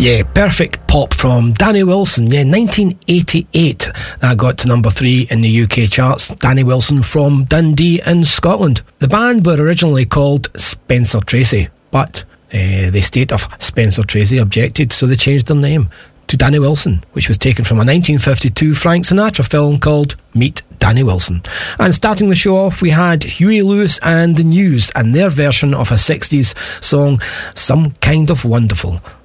Yeah, Perfect Pop from Danny Wilson. Yeah, 1988. That got to number 3 in the UK charts. Danny Wilson from Dundee in Scotland. The band were originally called Spencer Tracy, but the estate of Spencer Tracy objected, so they changed their name to Danny Wilson, which was taken from a 1952 Frank Sinatra film called Meet Danny Wilson. And starting the show off, we had Huey Lewis and the News and their version of a 60s song, Some Kind of Wonderful.